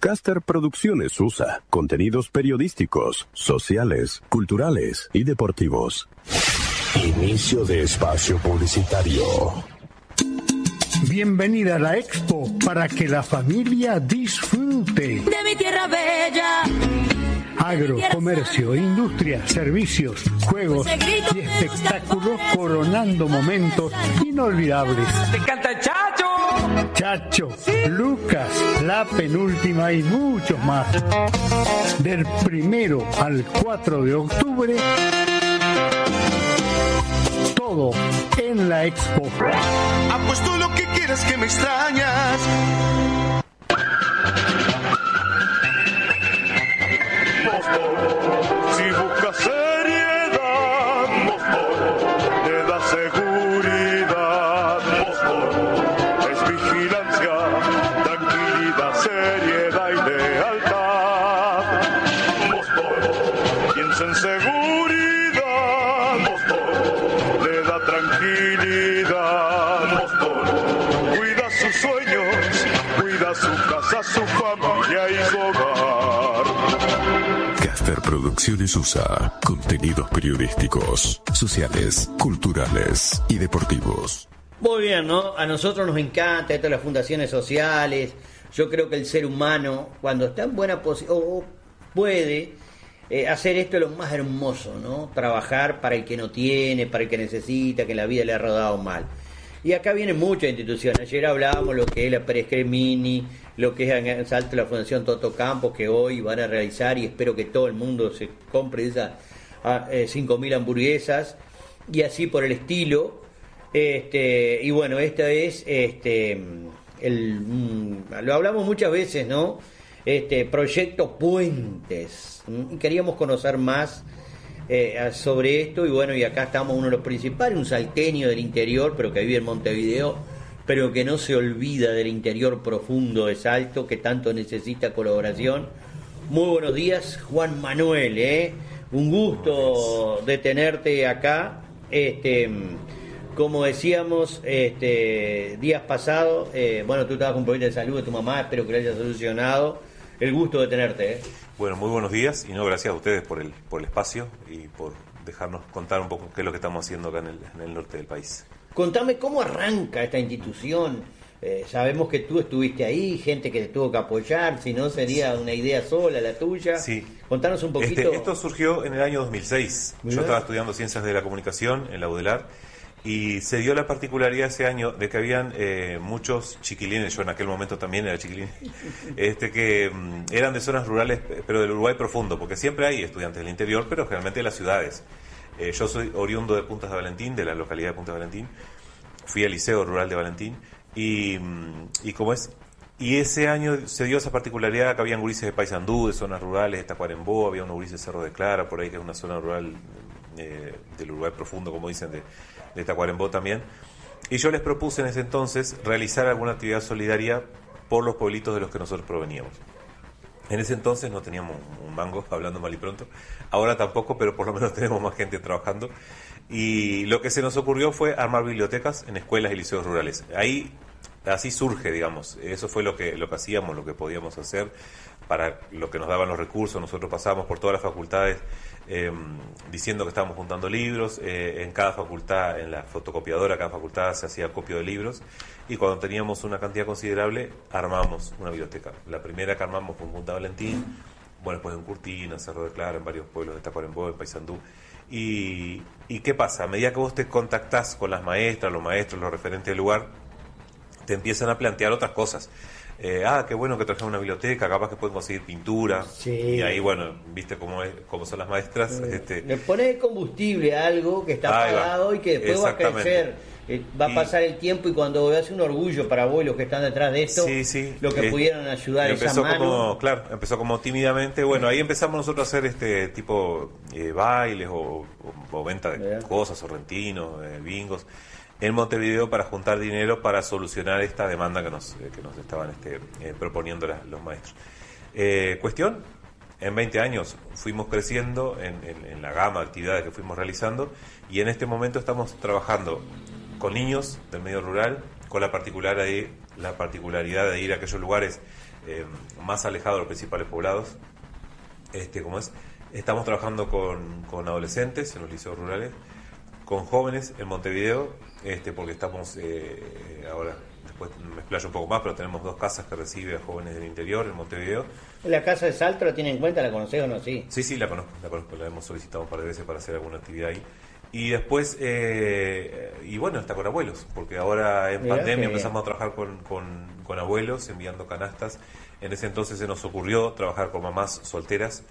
Caster Producciones USA. Contenidos periodísticos, sociales, culturales y deportivos. Inicio de espacio publicitario. Bienvenida a la Expo para que la familia disfrute. De mi tierra bella. Agro, comercio, industria, servicios, juegos y espectáculos coronando momentos inolvidables. ¡Te canta el Chacho! Chacho, Lucas, La Penúltima y muchos más. Del 1 al 4 de octubre, todo en la Expo. Apuesto lo que quieras que me extrañas. Si buscas seriedad, Mostoro te da seguridad. Mostoro es vigilancia, tranquilidad, seriedad y lealtad. Mostoro piensa en seguridad. Mostoro le da tranquilidad. Mostoro cuida sus sueños, cuida su casa, su familia y su hogar. Caster Producciones USA. Contenidos periodísticos, sociales, culturales y deportivos. Muy bien, ¿no? A nosotros nos encanta esto de las fundaciones sociales. Yo creo que el ser humano, cuando está en buena posición, puede hacer esto lo más hermoso, ¿no? Trabajar para el que no tiene, para el que necesita, que la vida le ha rodado mal. Y acá vienen muchas instituciones. Ayer hablábamos lo que es la Pérez Cremini, lo que es en Salto la Fundación Toto Campos, que hoy van a realizar, y espero que todo el mundo se compre esas 5.000 hamburguesas, y así por el estilo. Y bueno, esta es, lo hablamos muchas veces, ¿no? Proyecto Puentes. Y queríamos conocer más sobre esto, y bueno, y acá estamos uno de los principales, un salteño del interior, pero que vive en Montevideo, pero que no se olvida del interior profundo de Salto, que tanto necesita colaboración. Muy buenos días, Juan Manuel, un gusto de tenerte acá. Como decíamos días pasados, bueno, tú estabas con un problema de salud de tu mamá, espero que lo hayas solucionado. El gusto de tenerte. Bueno, muy buenos días, y no, gracias a ustedes por el espacio y por dejarnos contar un poco qué es lo que estamos haciendo acá en el norte del país. Contame cómo arranca esta institución. Sabemos que tú estuviste ahí, gente que te tuvo que apoyar, si no sería una idea sola la tuya. Sí. Contanos un poquito. Esto surgió en el año 2006. Yo estaba estudiando Ciencias de la Comunicación en la UDELAR, y se dio la particularidad ese año de que habían muchos chiquilines, yo en aquel momento también era chiquilín, que eran de zonas rurales, pero del Uruguay profundo, porque siempre hay estudiantes del interior, pero generalmente de las ciudades. Yo soy oriundo de Puntas de Valentín, de la localidad de Puntas de Valentín. Fui al Liceo Rural de Valentín, y ese año se dio esa particularidad que habían gurises de Paysandú, de zonas rurales, de Tacuarembó, había unos gurises de Cerro de Clara, por ahí, que es una zona rural del Uruguay profundo, como dicen, de Tacuarembó también. Y yo les propuse en ese entonces realizar alguna actividad solidaria por los pueblitos de los que nosotros proveníamos. En ese entonces no teníamos un mango, hablando mal y pronto. Ahora tampoco, pero por lo menos tenemos más gente trabajando. Y lo que se nos ocurrió fue armar bibliotecas en escuelas y liceos rurales. Así surge, digamos. Eso fue lo que hacíamos, lo que podíamos hacer, para lo que nos daban los recursos. Nosotros pasábamos por todas las facultades diciendo que estábamos juntando libros. En cada facultad, en la fotocopiadora, cada facultad se hacía acopio de libros, y cuando teníamos una cantidad considerable armamos una biblioteca. La primera que armamos fue en Punta Valentín, bueno, después en Curtina, Cerro de Clara, en varios pueblos de Tacuarembó, en Paysandú. ¿Y qué pasa? A medida que vos te contactás con las maestras, los maestros, los referentes del lugar, te empiezan a plantear otras cosas. Qué bueno que trajeron una biblioteca, capaz que pueden conseguir pintura. Sí. Y ahí, bueno, viste cómo son las maestras. Le pones combustible a algo que está apagado y que después va a crecer. Va a pasar el tiempo, y cuando veas un orgullo para vos y los que están detrás de esto, lo que pudieron ayudar esa mano. Empezó como tímidamente. Bueno, ahí empezamos nosotros a hacer tipo bailes o venta de cosas, sorrentinos, bingos, en Montevideo, para juntar dinero para solucionar esta demanda que nos estaban proponiendo los maestros. Cuestión, en 20 años fuimos creciendo en la gama de actividades que fuimos realizando, y en este momento estamos trabajando con niños del medio rural, con la particularidad de ir a aquellos lugares más alejados de los principales poblados. Estamos trabajando con adolescentes en los liceos rurales, con jóvenes en Montevideo, porque estamos ahora, después me explayo un poco más, pero tenemos 2 casas que reciben a jóvenes del interior en Montevideo. ¿La casa de Salto la tiene en cuenta? ¿La conocés o no? Sí. Sí, la conozco, la hemos solicitado un par de veces para hacer alguna actividad ahí. Y después, está con abuelos, porque ahora en pandemia empezamos a trabajar con abuelos, enviando canastas. En ese entonces se nos ocurrió trabajar con mamás solteras.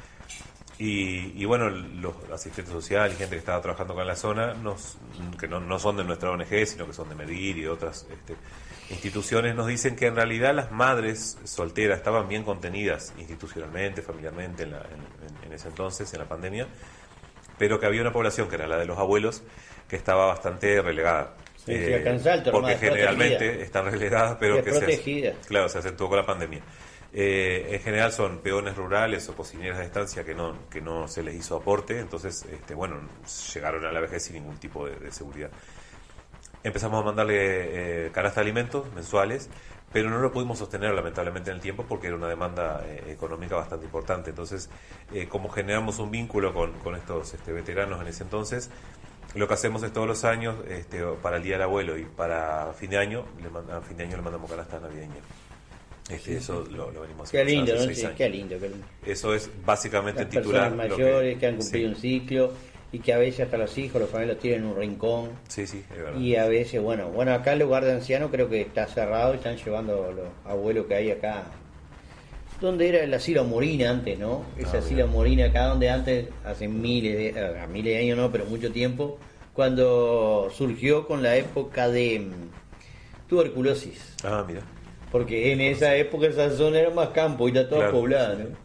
Y bueno, los asistentes sociales y gente que estaba trabajando acá en la zona, que no son de nuestra ONG, sino que son de Medir y de otras instituciones, nos dicen que en realidad las madres solteras estaban bien contenidas institucionalmente, familiarmente en ese entonces, en la pandemia, pero que había una población, que era la de los abuelos, que estaba bastante relegada. Sí, acá en Salto, porque generalmente están relegadas, pero que se acentuó con la pandemia. En general son peones rurales o cocineras de estancia que no se les hizo aporte, entonces llegaron a la vejez sin ningún tipo de seguridad. Empezamos a mandarle canasta de alimentos mensuales, pero no lo pudimos sostener lamentablemente en el tiempo porque era una demanda económica bastante importante. Entonces, como generamos un vínculo con estos veteranos en ese entonces, lo que hacemos es todos los años, para el Día del Abuelo y para fin de año le mandamos canasta navideña. Eso lo venimos haciendo. Qué lindo, hace ¿no? 6 años. Qué lindo. Eso es básicamente las titular. Personas mayores que han cumplido un ciclo y que a veces hasta los hijos, los familiares los tienen en un rincón. Sí, es verdad. Y a veces, bueno, acá el lugar de ancianos creo que está cerrado y están llevando a los abuelos que hay acá. ¿Dónde era el asilo Morina antes, no? Ese asilo Morina acá donde antes, hace miles de años no, pero mucho tiempo, cuando surgió con la época de tuberculosis. Ah, mira. Porque en esa época esa zona era más campo y está toda poblada, ¿no?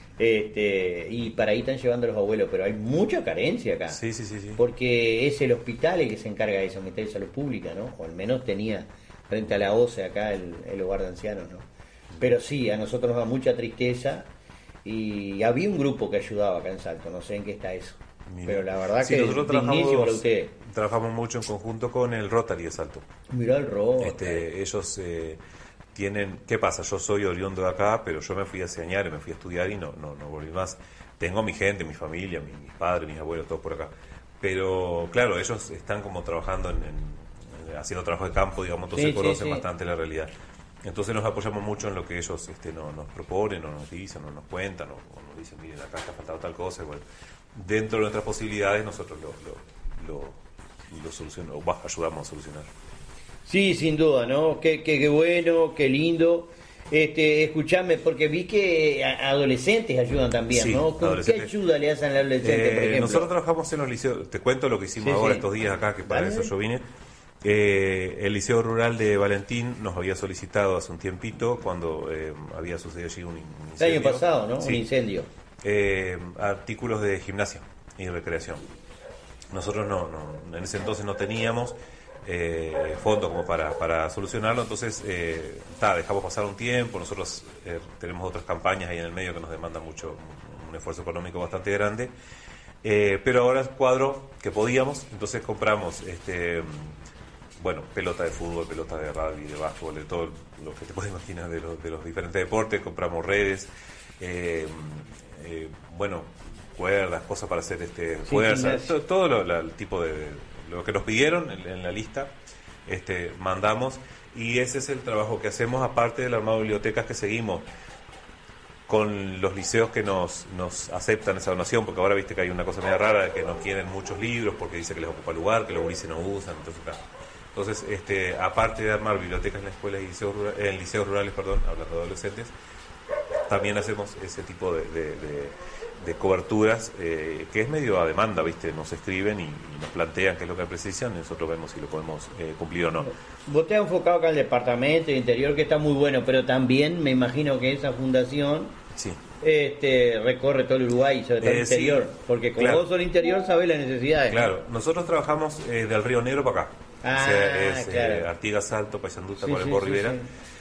Y para ahí están llevando a los abuelos, pero hay mucha carencia acá. Sí. Porque es el hospital el que se encarga de eso, Ministerio de Salud Pública, ¿no? O al menos tenía frente a la OCE acá el hogar de ancianos, ¿no? Pero sí, a nosotros nos da mucha tristeza y había un grupo que ayudaba acá en Salto, no sé en qué está eso. Mira. Pero la verdad que nosotros es dignísimo para ustedes. Trabajamos mucho en conjunto con el Rotary de Salto. Mirá el Rotary. Ellos tienen... ¿Qué pasa? Yo soy oriundo de acá, pero yo me fui hace años, me fui a estudiar y no volví más. Tengo mi gente, mi familia, mis padres, mis abuelos, todos por acá. Pero claro, ellos están como trabajando haciendo trabajo de campo, digamos, entonces conocen bastante la realidad. Entonces nos apoyamos mucho en lo que ellos nos proponen, o nos dicen, o nos cuentan, o nos dicen, miren, acá está faltando tal cosa. Bueno, dentro de nuestras posibilidades nosotros lo solucionamos, o ayudamos a solucionar. Sí, sin duda, ¿no? Qué bueno, qué lindo. Escuchame, porque vi que adolescentes ayudan también, ¿no? ¿Qué ayuda le hacen al adolescente, por ejemplo? Nosotros trabajamos en los liceos, te cuento lo que hicimos ahora estos días acá, que para eso yo vine. El Liceo Rural de Valentín nos había solicitado hace un tiempito, cuando había sucedido allí un incendio. El año pasado, ¿no? Sí. Un incendio. Artículos de gimnasia y recreación. Nosotros en ese entonces no teníamos fondos como para solucionarlo, entonces dejamos pasar un tiempo. Nosotros tenemos otras campañas ahí en el medio que nos demandan mucho, un esfuerzo económico bastante grande, pero ahora cuadro que podíamos, entonces compramos pelota de fútbol, pelota de rugby, de básquetbol, de todo lo que te puedes imaginar de los diferentes deportes. Compramos redes, cuerdas, cosas para hacer fuerza, todo el tipo de lo que nos pidieron en la lista, mandamos, y ese es el trabajo que hacemos, aparte del armado de bibliotecas que seguimos con los liceos que nos aceptan esa donación, porque ahora viste que hay una cosa media rara de que no quieren muchos libros porque dice que les ocupa lugar, que los gurises no usan, entonces aparte de armar bibliotecas en las escuelas y liceos rurales, hablando de adolescentes, también hacemos ese tipo de coberturas, que es medio a demanda, ¿viste? Nos escriben y nos plantean qué es lo que precisan y nosotros vemos si lo podemos cumplir o no. Vos te has enfocado acá en el departamento de interior, que está muy bueno, pero también me imagino que esa fundación recorre todo el Uruguay, sobre todo el interior, porque como vos sos el interior sabés las necesidades. Claro, nosotros trabajamos del Río Negro para acá. Artigas, Salto, Paysandú, Tacuarembó, Rivera.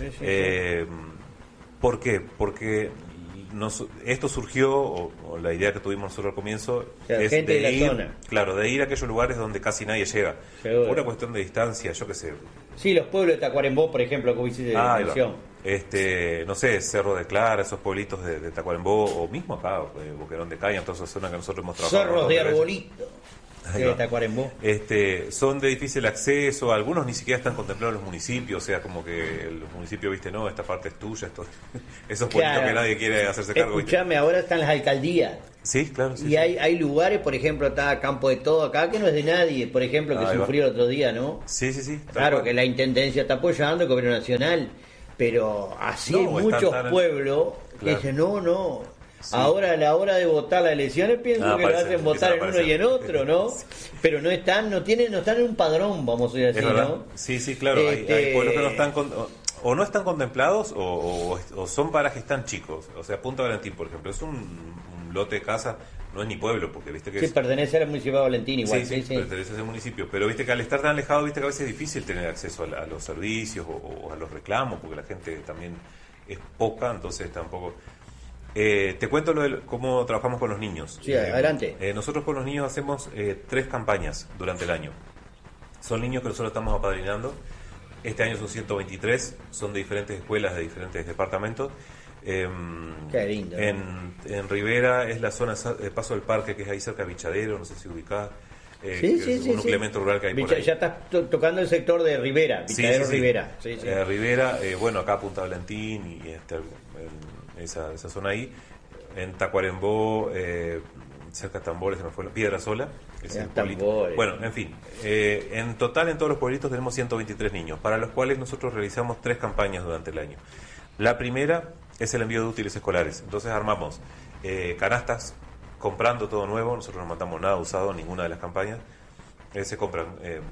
¿Por qué? Porque esto surgió, o la idea que tuvimos nosotros al comienzo, es gente de la zona. Claro, de ir a aquellos lugares donde casi nadie llega. Por una cuestión de distancia, yo qué sé. Sí, los pueblos de Tacuarembó, por ejemplo, como hiciste de mención. no sé, Cerro de Clara, esos pueblitos de Tacuarembó, o mismo acá, Boquerón de Caña, toda esa zona que nosotros hemos trabajado. Cerros de Arbolito, de Tacuarembó. Son de difícil acceso, algunos ni siquiera están contemplados en los municipios, o sea, como que los municipios, viste, no, esta parte es tuya, esos pueblitos que nadie quiere hacerse cargo. Escuchame, ahora están las alcaldías. Sí, claro. Sí, y hay lugares, por ejemplo, está Campo de Todo acá, que no es de nadie, por ejemplo, que sufrió el otro día, ¿no? Sí. Claro, que la Intendencia está apoyando, el Gobierno Nacional, pero así hay muchos pueblos que dicen, no, sí. Ahora a la hora de votar las elecciones pienso que lo hacen votar en uno y en otro, ¿no? Pero no están en un padrón, vamos a decir así, ¿no? Sí, claro, hay pueblos que no están o no están contemplados o son parajes tan chicos. O sea, Punta Valentín, por ejemplo, es un lote de casa, no es ni pueblo, porque viste que pertenece al municipio de Valentín igual. Sí, pertenece a ese municipio, pero viste que al estar tan alejado, viste que a veces es difícil tener acceso a los servicios o a los reclamos, porque la gente también es poca, entonces tampoco... te cuento cómo trabajamos con los niños. Sí, adelante. Nosotros con los niños hacemos 3 campañas durante el año. Son niños que nosotros estamos apadrinando. Este año son 123, son de diferentes escuelas, de diferentes departamentos. Qué lindo. En Rivera es la zona de Paso del Parque, que es ahí cerca de Bichadero, no sé si ubicás. Un núcleo rural que hay por ahí. Ya estás tocando el sector de Rivera, Bichadero, Rivera. Rivera, acá Punta Valentín y esa zona ahí. En Tacuarembó, cerca de Tambores, se me fue Piedra Sola. Bueno, en fin. En total, en todos los pueblitos tenemos 123 niños, para los cuales nosotros realizamos 3 campañas durante el año. La primera es el envío de útiles escolares. Entonces armamos canastas, comprando todo nuevo. Nosotros no mandamos nada usado en ninguna de las campañas. Se compran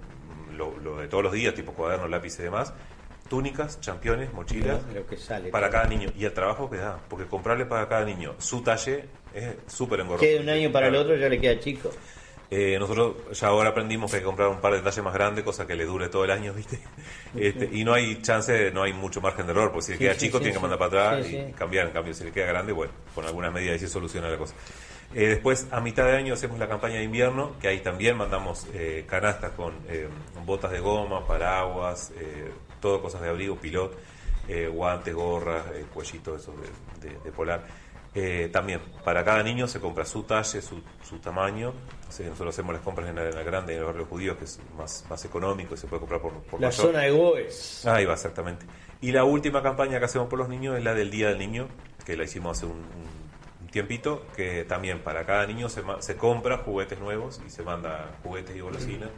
lo de todos los días, tipo cuadernos, lápices y demás. Túnicas, championes, mochilas, para cada niño. Y el trabajo que da, porque comprarle para cada niño su talle es súper engorroso. Que de un año para el otro ya le queda chico. Nosotros ya ahora aprendimos que hay que comprar un par de talles más grandes, cosa que le dure todo el año, ¿viste? Y no hay chance, no hay mucho margen de error, porque si le queda chico tiene que mandar para atrás y cambiar. En cambio, si le queda grande, bueno, con algunas medidas ahí se soluciona la cosa. Después, a mitad de año hacemos la campaña de invierno, que ahí también mandamos canastas con botas de goma, paraguas, todo cosas de abrigo, pilot, guantes, gorras, cuellitos esos de polar. También, para cada niño se compra su talle, su tamaño. Nosotros hacemos las compras en Arena Grande, en el barrio judío, que es más económico y se puede comprar por la mayor zona de Goes. Ahí va, exactamente. Y la última campaña que hacemos por los niños es la del Día del Niño, que la hicimos hace un tiempito, que también para cada niño se compra juguetes nuevos y se manda juguetes y golosinas.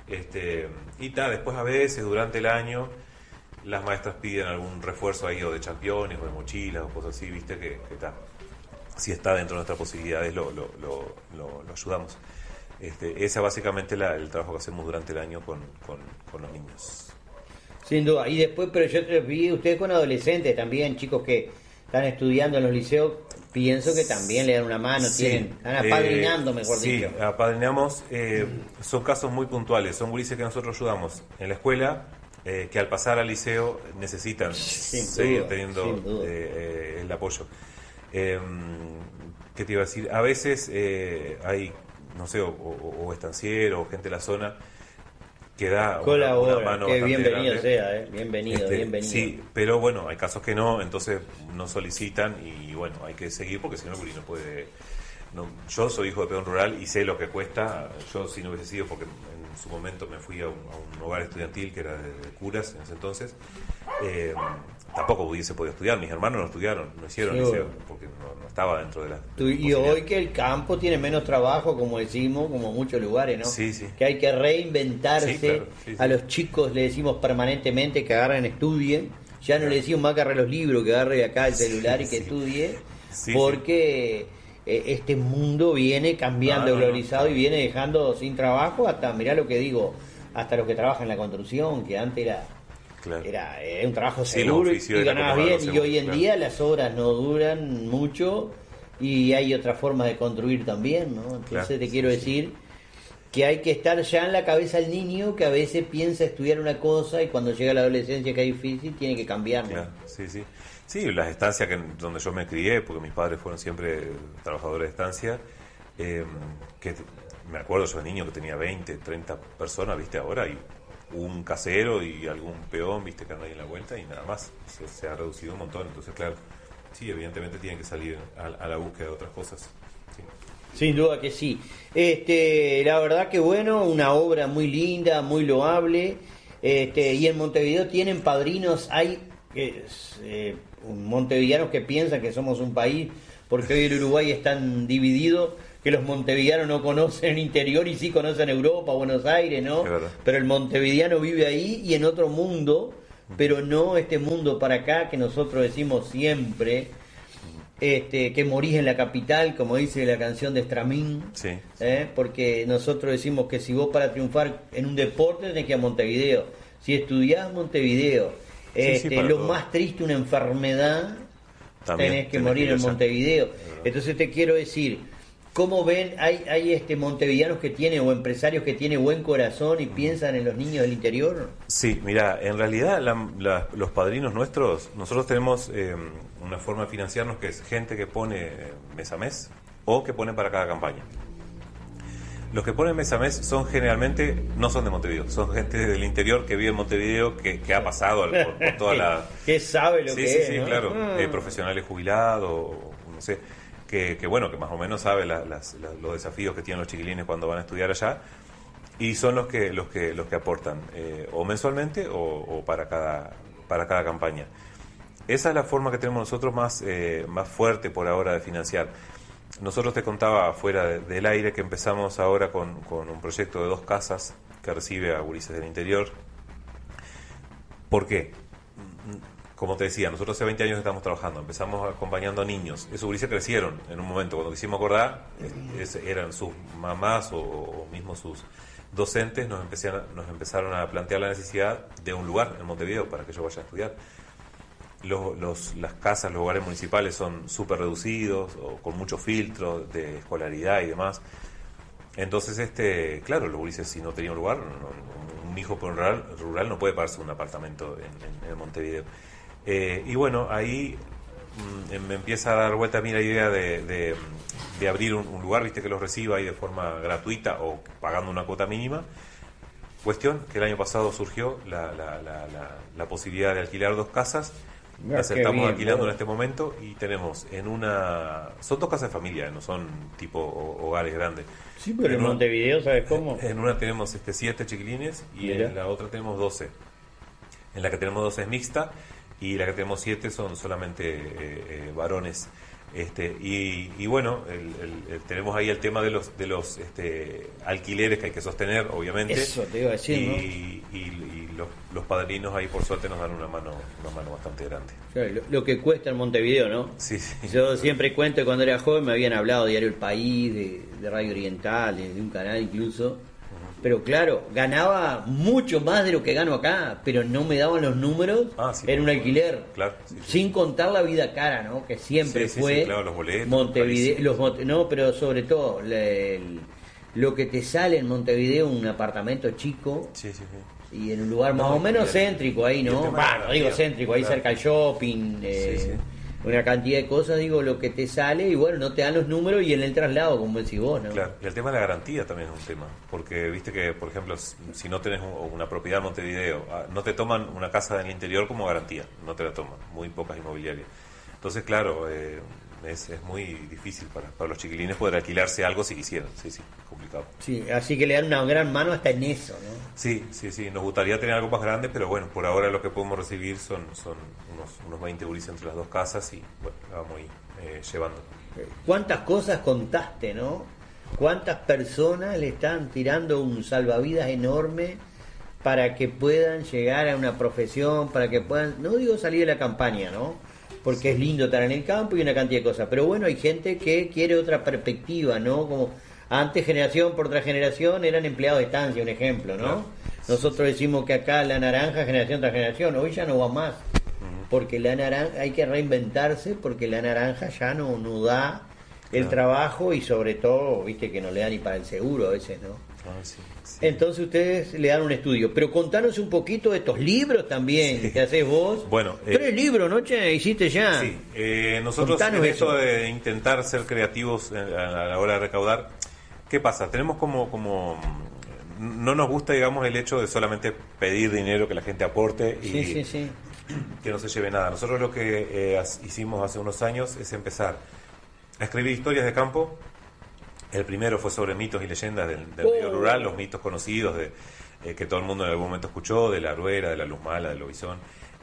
Después a veces durante el año las maestras piden algún refuerzo ahí o de championes o de mochilas o cosas así, viste que si está dentro de nuestras posibilidades lo ayudamos. Ese básicamente el trabajo que hacemos durante el año con los niños. Sin duda. Y después, pero yo vi ustedes con adolescentes también, chicos que están estudiando en los liceos, pienso que también le dan una mano, están apadrinando, mejor dicho. Sí, apadrinamos, son casos muy puntuales, son gurises que nosotros ayudamos en la escuela, que al pasar al liceo necesitan seguir teniendo el apoyo. ¿Qué te iba a decir? A veces hay, no sé, o estancieros o gente de la zona que da colabora, una mano que bienvenido grande. Sea, bienvenido. Sí, pero bueno, hay casos que no, entonces no solicitan y bueno, hay que seguir porque si no el gurí no puede. Yo soy hijo de peón rural y sé lo que cuesta. Yo si no hubiese sido, porque en su momento me fui a un hogar estudiantil que era de curas en ese entonces, tampoco hubiese podido estudiar. Mis hermanos no estudiaron, no hicieron liceo porque no estaba dentro de la... Y hoy que el campo tiene menos trabajo, como decimos, como muchos lugares, ¿no? Sí. Que hay que reinventarse. Sí, claro. A los chicos le decimos permanentemente que agarren, estudien. Ya no le decimos más que agarre los libros, que agarre acá el celular y que estudie. Porque este mundo viene cambiando, globalizado, y viene dejando sin trabajo hasta, mirá lo que digo, hasta los que trabajan en la construcción, que antes era un trabajo seguro y ganabas bien, y hoy en día las obras no duran mucho y hay otra forma de construir también, ¿no? Entonces te quiero decir que hay que estar ya en la cabeza del niño, que a veces piensa estudiar una cosa y cuando llega la adolescencia, que es difícil, tiene que cambiarlo. Sí, las estancias donde yo me crié, porque mis padres fueron siempre trabajadores de estancia, que me acuerdo yo de niño que tenía 20, 30 personas, viste, ahora hay un casero y algún peón, viste, que anda ahí en la vuelta y nada más. Se ha reducido un montón. Entonces, claro, sí, evidentemente tienen que salir a la búsqueda de otras cosas. Sí. Sin duda que sí. La verdad que bueno, una obra muy linda, muy loable. Y en Montevideo tienen padrinos, hay montevideanos que piensan que somos un país, porque hoy el Uruguay es tan dividido que los montevideanos no conocen el interior y sí conocen Europa, Buenos Aires, ¿no? Pero el montevideano vive ahí y en otro mundo, pero no este mundo para acá que nosotros decimos siempre, que morís en la capital, como dice la canción de Stramín, sí. Porque nosotros decimos que si vos para triunfar en un deporte tenés que ir a Montevideo, si estudiás Montevideo, lo todo. Más triste, una enfermedad, también tenés que morir en Montevideo. Entonces te quiero decir, ¿cómo ven? Hay montevideanos que tienen, o empresarios que tienen buen corazón y piensan en los niños del interior. Sí, mira, en realidad los padrinos nuestros, nosotros tenemos una forma de financiarnos que es gente que pone mes a mes o que pone para cada campaña. Los que ponen mes a mes son generalmente, no son de Montevideo, son gente del interior que vive en Montevideo, que ha pasado por toda la... que sabe lo que es, sí, ¿no? Claro, profesionales jubilados, no sé, que bueno, que más o menos sabe los desafíos que tienen los chiquilines cuando van a estudiar allá, y son los que aportan, o mensualmente o para cada campaña. Esa es la forma que tenemos nosotros más fuerte por ahora de financiar. Nosotros te contaba fuera del aire que empezamos ahora con un proyecto de 2 casas que recibe a gurises del interior. ¿Por qué? Como te decía, nosotros hace 20 años estamos trabajando, empezamos acompañando a niños. Esos gurises crecieron en un momento, cuando quisimos acordar, eran sus mamás o mismo sus docentes, nos empezaron a plantear la necesidad de un lugar en Montevideo para que ellos vayan a estudiar. Las casas, los hogares municipales son súper reducidos o con muchos filtros de escolaridad y demás. Entonces, claro, los gurises, si no tenían un lugar, un hijo por rural no puede pagarse un apartamento en Montevideo. Y bueno, ahí me empieza a dar vuelta a mí la idea de abrir un lugar, viste, que los reciba ahí de forma gratuita o pagando una cuota mínima. Cuestión que el año pasado surgió la posibilidad de alquilar 2 casas. Las estamos alquilando en este momento y tenemos son 2 casas de familia, no son tipo hogares grandes. Sí, pero en Montevideo, ¿sabes cómo? En una tenemos 7 chiquilines y en la otra tenemos 12. En la que tenemos 12 es mixta y la que tenemos 7 son solamente varones. Y bueno, tenemos ahí el tema de los alquileres que hay que sostener, obviamente. Eso te iba a decir, y los padrinos ahí por suerte nos dan una mano bastante grande. Claro, lo que cuesta en Montevideo, ¿no? Sí. Yo siempre cuento, cuando era joven me habían hablado de Diario El País, de Radio Oriental, de un canal incluso. Pero claro, ganaba mucho más de lo que gano acá, pero no me daban los números en un alquiler. Claro, sin contar la vida cara, ¿no? Que siempre fue claro, los boletos, Montevideo, no, pero sobre todo lo que te sale en Montevideo, un apartamento chico. Sí. Y en un lugar más o menos céntrico ahí, ¿no? No digo céntrico, ahí cerca del shopping, una cantidad de cosas, digo, lo que te sale, y bueno, no te dan los números y en el traslado, como decís vos, ¿no? Claro, y el tema de la garantía también es un tema, porque viste que, por ejemplo, si no tenés una propiedad en Montevideo, no te toman una casa en el interior como garantía, no te la toman, muy pocas inmobiliarias. Entonces, claro, es muy difícil para los chiquilines poder alquilarse algo si quisieran, sí, complicado. Sí, así que le dan una gran mano hasta en eso, ¿no? Sí, nos gustaría tener algo más grande, pero bueno, por ahora lo que podemos recibir son unos 20 gurises entre las 2 casas y bueno, la vamos a ir llevando. ¿Cuántas cosas contaste, no? ¿Cuántas personas le están tirando un salvavidas enorme para que puedan llegar a una profesión, para que puedan, no digo salir de la campaña, ¿no? Porque es lindo estar en el campo y una cantidad de cosas, pero bueno, hay gente que quiere otra perspectiva, ¿no? Como antes, generación por otra generación, eran empleados de estancia, un ejemplo, ¿no? Claro. Nosotros decimos que acá la naranja, generación tras generación, hoy ya no va más, porque la naranja, hay que reinventarse, porque la naranja ya no da el trabajo, y sobre todo, viste, que no le da ni para el seguro a veces, ¿no? Sí. Entonces ustedes le dan un estudio, pero contanos un poquito de estos libros también que haces vos. Bueno, 3 libros, ¿no? Hiciste ya. Sí, nosotros contanos en esto de intentar ser creativos a la hora de recaudar, ¿qué pasa? Tenemos como no nos gusta, digamos, el hecho de solamente pedir dinero, que la gente aporte y que no se lleve nada. Nosotros lo que hicimos hace unos años es empezar a escribir historias de campo. El primero fue sobre mitos y leyendas del medio rural, los mitos conocidos que todo el mundo en algún momento escuchó, de la Aruera, de la Luz Mala, del Lobizón.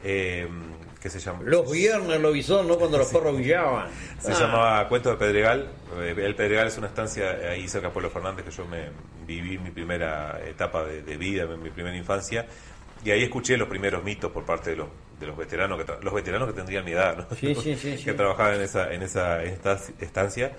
Que se llama los viernes Lobizón, ¿no? Cuando los perros billaban. Se llamaba Cuento de Pedregal. El Pedregal es una estancia ahí cerca de Pueblo Fernández, que yo me viví mi primera etapa de vida, mi primera infancia, y ahí escuché los primeros mitos por parte de los veteranos, los veteranos que tendrían mi edad, ¿no? Que trabajaban en esa estancia.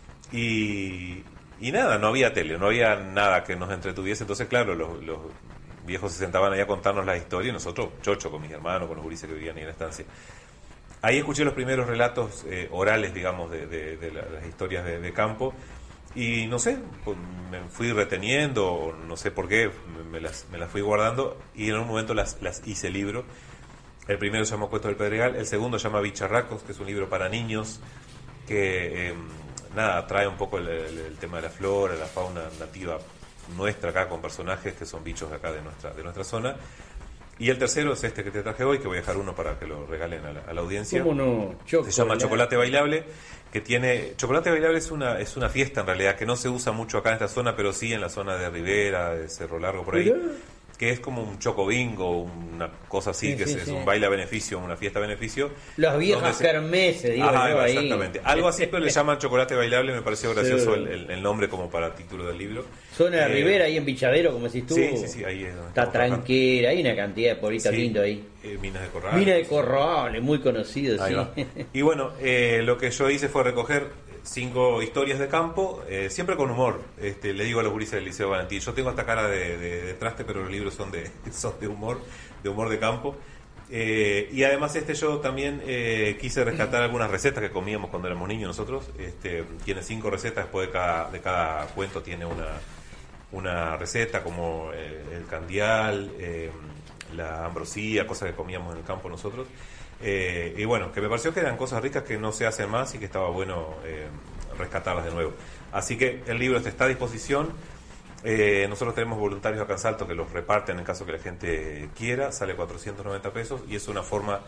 Y nada, no había tele, no había nada que nos entretuviese. Entonces, claro, los viejos se sentaban ahí a contarnos la historia y nosotros, chocho, con mis hermanos, con los gurises que vivían ahí en la estancia. Ahí escuché los primeros relatos orales, digamos, de las historias de campo, y no sé, pues, me fui reteniendo, no sé por qué, me las fui guardando, y en un momento las hice libro. El primero se llama Cuento del Pedregal, el segundo se llama Bicharracos, que es un libro para niños que trae un poco el tema de la flora, la fauna nativa nuestra acá, con personajes que son bichos de acá de nuestra zona. Y el tercero es este que te traje hoy, que voy a dejar uno para que lo regalen a la audiencia. ¿Cómo no? Se llama Chocolate Bailable, que tiene... Chocolate Bailable es una fiesta en realidad, que no se usa mucho acá en esta zona, pero sí en la zona de Rivera, de Cerro Largo, por ahí. Que es como un chocobingo, una cosa así, es un baile a beneficio, una fiesta a beneficio. Las viejas kermeses, digo yo ahí. Exactamente. Algo así, pero le llaman Chocolate Bailable, me pareció gracioso el nombre como para título del libro. Zona de Rivera, ahí en Pichadero, como decís tú. Sí, ahí es donde está tranquila, hay una cantidad de pueblitos lindos ahí. Minas de Corrales. Minas de Corrales, muy conocido, sí. Y bueno, lo que yo hice fue recoger 5 historias de campo, siempre con humor. Le digo a los gurises del Liceo Valentín, yo tengo esta cara de traste, pero los libros son de humor de campo. Y además yo también quise rescatar algunas recetas que comíamos cuando éramos niños nosotros. Tiene 5 recetas, después de cada cuento tiene una receta, como el candial, la ambrosía, cosas que comíamos en el campo nosotros. Y bueno, que me pareció que eran cosas ricas que no se hacen más y que estaba bueno rescatarlas de nuevo. Así que el libro está a disposición. Nosotros tenemos voluntarios acá en Salto que los reparten en caso que la gente quiera. Sale 490 pesos y es la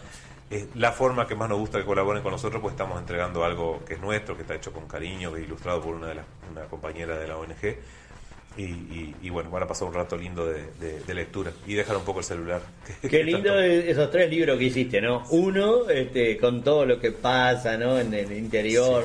forma que más nos gusta que colaboren con nosotros, pues estamos entregando algo que es nuestro, que está hecho con cariño, que es ilustrado por una compañera de la ONG. Y bueno, van a pasar un rato lindo de lectura y dejar un poco el celular. Qué lindo esos 3 libros que hiciste, ¿no? Uno, con todo lo que pasa, ¿no? En el interior,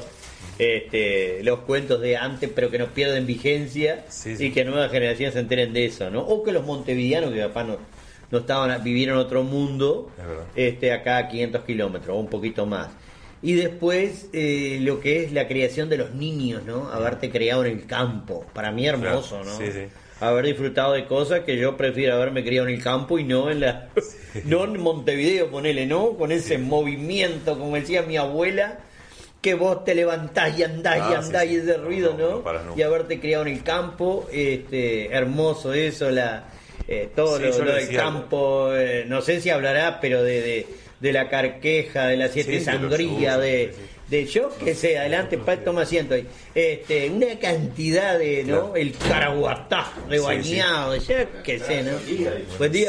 los cuentos de antes, pero que nos pierden vigencia y que nuevas generaciones se enteren de eso, ¿no? O que los montevideanos, que capaz no estaban, vivieron otro mundo, acá a 500 kilómetros o un poquito más. Y después lo que es la creación de los niños, ¿no? Haberte creado en el campo. Para mí hermoso, ¿no? Haber disfrutado de cosas que yo prefiero haberme criado en el campo y no no en Montevideo, ponele, ¿no? Con ese movimiento, como decía mi abuela, que vos te levantás y andás y ese ruido, ¿no? Y haberte criado en el campo, hermoso eso, todo lo del campo, no sé si hablará, pero de la Carqueja, de la Siete Sangría, de yo que sé, adelante, toma asiento ahí. Una cantidad de, ¿no? El Caraguatá rebañado, ya que sé, ¿no? Buen día.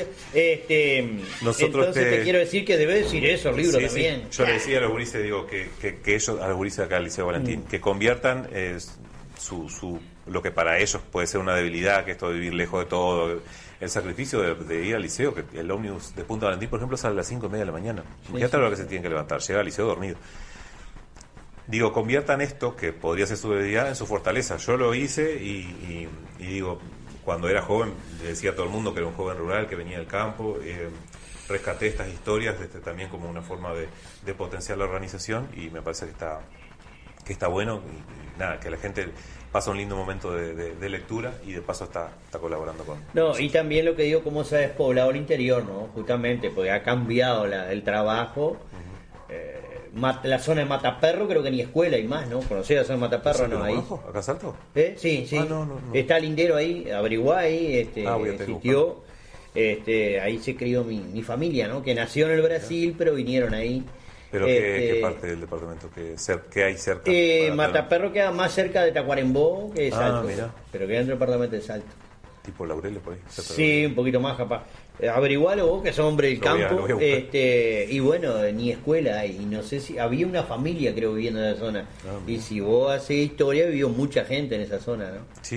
Entonces te quiero decir que debe decir eso el libro también. Yo le decía a los gurises, digo, que ellos, a los gurises acá del Liceo Valentín, que conviertan lo que para ellos puede ser una debilidad, que esto de vivir lejos de todo, el sacrificio de ir al liceo, que el ómnibus de Punta Valentín, por ejemplo, sale a las 5:30 de la mañana. Fíjate lo que se tienen que levantar, llega al liceo dormido. Digo, conviertan esto, que podría ser su debilidad, en su fortaleza. Yo lo hice y digo, cuando era joven, le decía a todo el mundo que era un joven rural, que venía del campo, rescaté estas historias también como una forma de potenciar la organización, y me parece que está bueno, y nada, que la gente pasa un lindo momento de lectura y de paso está colaborando con... No, y también lo que digo, cómo se ha despoblado el interior, ¿no? Justamente, porque ha cambiado el trabajo. La zona de Mataperro, creo que ni escuela hay más, ¿no? ¿Conocés la zona de Mataperro? No, ahí. ¿Acá Salto? Sí. No. Está Lindero ahí, averiguá ahí, existió. Ahí se crió mi familia, ¿no? Que nació en el Brasil, pero vinieron ahí. ¿Pero qué parte del departamento que hay cerca? Mataperro queda más cerca de Tacuarembó que de Salto, mirá. pero queda dentro del departamento de Salto. tipo Laureles por ahí. Sí, un poquito más capaz. Averigualo vos, que sos hombre del campo. Lo voy a buscar. Y bueno, ni escuela hay, y no sé si había una familia, creo, viviendo en esa zona. Y si vos haces historia, vivió mucha gente en esa zona, ¿no? Sí.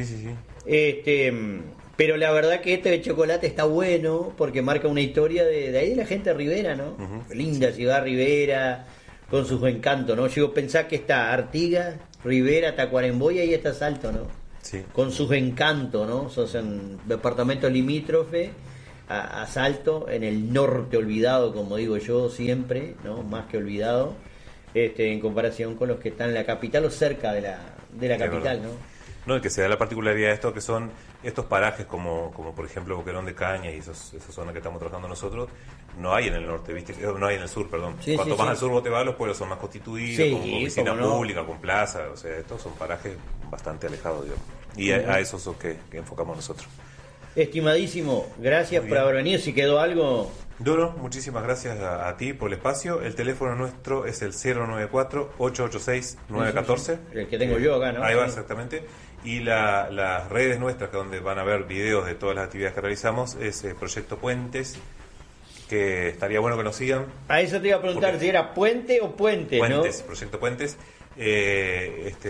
Pero la verdad que este de chocolate está bueno porque marca una historia de ahí de la gente de Rivera, ¿no? Linda ciudad Rivera, con sus encantos, ¿no? Yo pensaba que está Artigas, Rivera, Tacuarembó y ahí está Salto, ¿no? Sí. Con sus encantos, ¿no? Son departamentos limítrofes a Salto, en el norte olvidado, como digo yo siempre, ¿no? Más que olvidado, en comparación con los que están en la capital o cerca de la capital, ¿no? No, y que se da la particularidad de esto, que son estos parajes como por ejemplo Boquerón de Caña y esa zona que estamos trabajando nosotros, no hay en el norte, ¿viste? No hay en el sur, perdón. Cuanto más al sur vos te vas, los pueblos son más constituidos, con oficina pública, con plaza, o sea, estos son parajes bastante alejados, digamos. Y a eso es lo que enfocamos nosotros. Estimadísimo, gracias por haber venido. Si quedó algo... Duro, muchísimas gracias a ti por el espacio. El teléfono nuestro es el 094-886-914. El que tengo yo acá, ¿no? Ahí va, exactamente. Y las redes nuestras, que donde van a ver videos de todas las actividades que realizamos, es Proyecto Puentes, que estaría bueno que nos sigan. A eso te iba a preguntar si era puente o puente, Puentes, ¿no? Proyecto Puentes. Este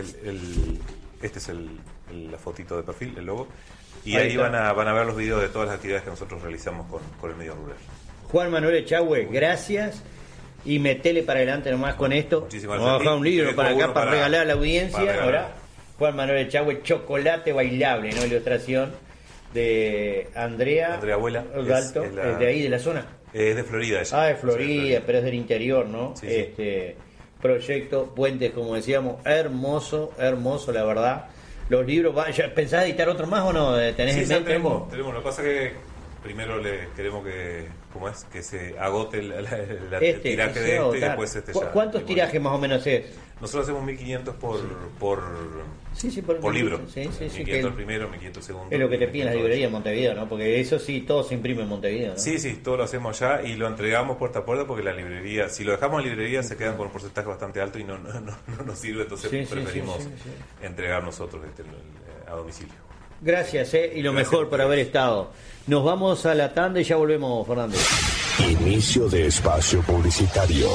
es la fotito de perfil, el logo. Y ahí van a ver los videos de todas las actividades que nosotros realizamos con el medio rural. Juan Manuel Echagüe, gracias. Y metele para adelante nomás con esto. Muchísimas Vamos a dejar un libro para acá para regalar a la audiencia. Ahora, Juan Manuel Echagüe, Chocolate Bailable, ¿no? Ilustración de Andrea Abuela. Dalto, es de ahí, de la zona. Es de Florida ella. De Florida, pero es del interior, ¿no? Sí. Proyecto Puentes, como decíamos, hermoso, la verdad. Los libros, ¿pensás editar otro más o no? ¿Tenés en mente? Tenemos. Lo que pasa es que primero le queremos que se agote el tiraje de y después ya. ¿Cuántos tirajes más o menos es? Nosotros hacemos 1500 por libro. 1500 el primero, 1500 el segundo. Es lo que te piden las librerías en Montevideo, ¿no? Porque eso sí, todo se imprime en Montevideo, ¿no? Sí, todo lo hacemos allá y lo entregamos puerta a puerta porque la librería, si lo dejamos en librería se quedan con un porcentaje bastante alto y no nos sirve, entonces preferimos entregar nosotros a domicilio. Gracias, y lo mejor por haber estado. Nos vamos a la tanda y ya volvemos, Fernández. Inicio de espacio publicitario.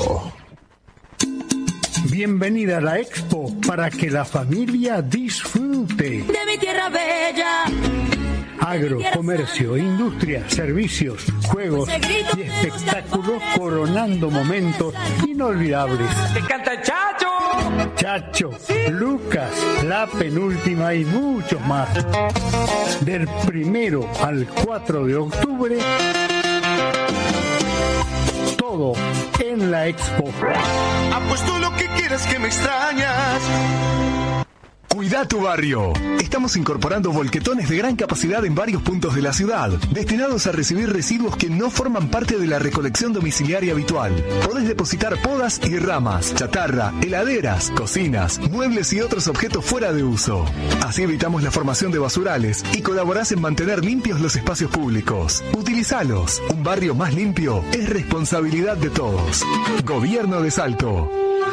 Bienvenida a la Expo para que la familia disfrute. De mi tierra bella. Agro, comercio, industria, servicios, juegos y espectáculos coronando momentos inolvidables. ¡Te canta el Chacho! Chacho, Lucas, La Penúltima y muchos más. Del 1 al 4 de octubre, todo en la Expo. Apuesto lo que quieras que me extrañas. Cuida tu barrio. Estamos incorporando volquetones de gran capacidad en varios puntos de la ciudad, destinados a recibir residuos que no forman parte de la recolección domiciliaria habitual. Podés depositar podas y ramas, chatarra, heladeras, cocinas, muebles y otros objetos fuera de uso. Así evitamos la formación de basurales y colaborás en mantener limpios los espacios públicos. Utilizalos. Un barrio más limpio es responsabilidad de todos. Gobierno de Salto.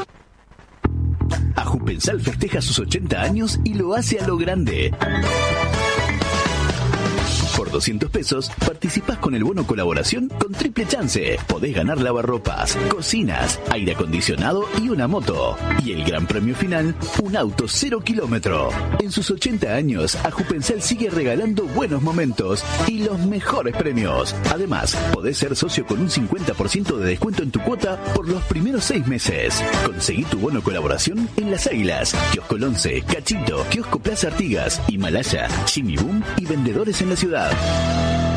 Ajupensal festeja sus 80 años y lo hace a lo grande. Por 200 pesos participás con el bono colaboración con triple chance. Podés ganar lavarropas, cocinas, aire acondicionado y una moto. Y el gran premio final, un auto 0 kilómetro. En sus 80 años, Ajupensal sigue regalando buenos momentos y los mejores premios. Además, podés ser socio con un 50% de descuento en tu cuota por los primeros 6 meses. Conseguí tu bono colaboración en Las Águilas, Kiosco 11, Cachito, Kiosco Plaza Artigas, Himalaya, Jimmy Boom y vendedores en la ciudad.